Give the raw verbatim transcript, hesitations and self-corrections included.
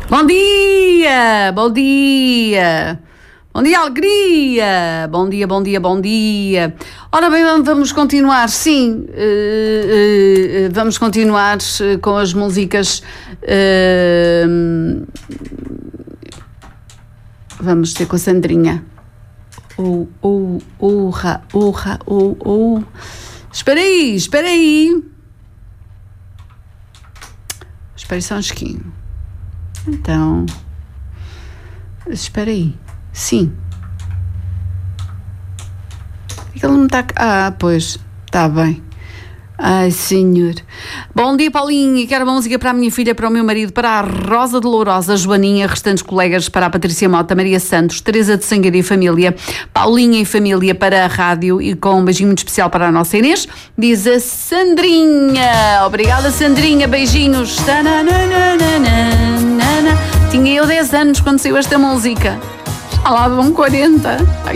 Bom dia, bom dia, bom dia, alegria, bom dia, bom dia, bom dia. Ora bem, vamos continuar, sim, uh, uh, vamos continuar com as músicas, uh, vamos ter com a Sandrinha. Oh, oh, oh, ra, oh, ra, oh, oh. Espera aí, espera aí. Espera aí só um esquinho. Então, espera aí. Sim. Ele não está... Ah, pois, está bem. Ai, senhor. Bom dia, Paulinha. Quero uma música para a minha filha, para o meu marido, para a Rosa de Lourosa, Joaninha, restantes colegas, para a Patrícia Mota, Maria Santos, Teresa de Sangueira e família, Paulinha e família, para a rádio e com um beijinho muito especial para a nossa Inês, diz a Sandrinha. Obrigada, Sandrinha. Beijinhos. Tinha eu dez anos quando saiu esta música. Já lá vão quarenta. Ai,